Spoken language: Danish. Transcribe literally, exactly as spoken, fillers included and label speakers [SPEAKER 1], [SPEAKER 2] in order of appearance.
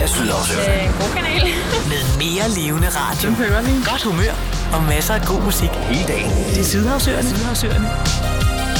[SPEAKER 1] af Sydhavsøerne.
[SPEAKER 2] Øh, god kanal.
[SPEAKER 1] Med mere levende radio,
[SPEAKER 2] Den kører vi.
[SPEAKER 1] godt humør og masser af god musik hele dagen. Det er Sydhavsøerne. Sydhavsøerne.